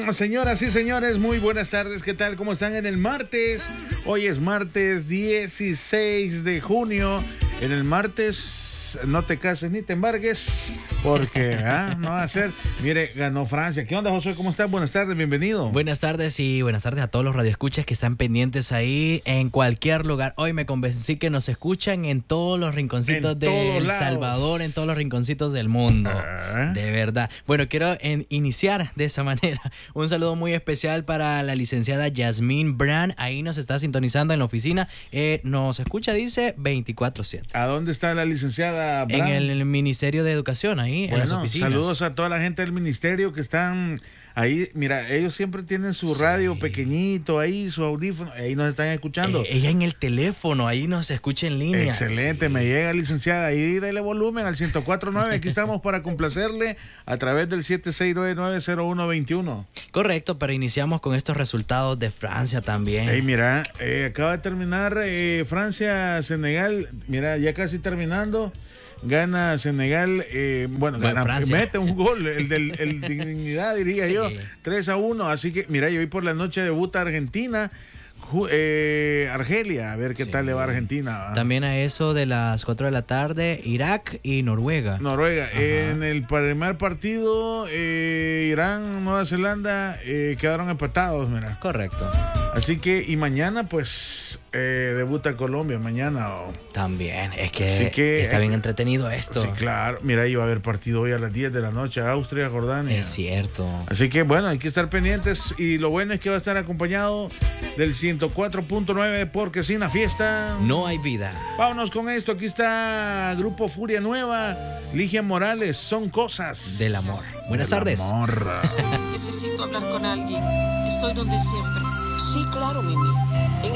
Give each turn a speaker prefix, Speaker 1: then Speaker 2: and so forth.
Speaker 1: Señoras y señores, muy buenas tardes. ¿Qué tal? ¿Cómo están en el martes? Hoy es martes 16 de junio. En el martes no te cases ni te embargues, porque no va a ser. Mire, ganó Francia. ¿Qué onda, José? ¿Cómo estás? Buenas tardes, bienvenido.
Speaker 2: Buenas tardes y buenas tardes a todos los radioescuchas que están pendientes ahí en cualquier lugar. Hoy me convencí que nos escuchan en todos los rinconcitos de El Salvador, en todos los rinconcitos del mundo. De verdad. Bueno, quiero iniciar de esa manera. Un saludo muy especial para la licenciada Yasmín Brand. Ahí nos está sintonizando en la oficina. Nos escucha, dice, 24/7.
Speaker 1: ¿A dónde está la licenciada Brand?
Speaker 2: En el Ministerio de Educación, ahí, en las oficinas.
Speaker 1: Saludos a toda la gente del ministerio que están ahí. Mira, ellos siempre tienen su radio pequeñito ahí, su audífono, ahí nos están escuchando.
Speaker 2: Ella en el teléfono, ahí nos escucha en línea.
Speaker 1: Excelente, me llega, licenciada. Ahí dale volumen al 104.9. Aquí estamos para complacerle a través del 76990121.
Speaker 2: Correcto, pero iniciamos con estos resultados de Francia también.
Speaker 1: Hey, mira, acaba de terminar Francia-Senegal. Mira, ya casi terminando. Gana Senegal, mete un gol, el Dignidad, diría yo, 3-1. Así que, mira, y hoy por la noche debuta Argentina. Argelia, a ver qué tal le va a Argentina.
Speaker 2: También a eso de las 4 de la tarde, Irak y Noruega.
Speaker 1: En el primer partido, Irán, Nueva Zelanda quedaron empatados, mira.
Speaker 2: Correcto.
Speaker 1: Así que, y mañana, pues, debuta Colombia, mañana.
Speaker 2: También, es que está bien entretenido esto.
Speaker 1: Sí, claro. Mira, ahí va a haber partido hoy a las 10 de la noche, Austria, Jordania.
Speaker 2: Es cierto.
Speaker 1: Así que, bueno, hay que estar pendientes. Y lo bueno es que va a estar acompañado del 104.9, porque sin la fiesta
Speaker 2: no hay vida.
Speaker 1: Vámonos con esto. Aquí está Grupo Furia Nueva, Ligia Morales, Son Cosas
Speaker 2: del Amor. Buenas tardes.
Speaker 3: Necesito hablar con alguien. Estoy donde siempre.
Speaker 4: Sí, claro, Mimi. En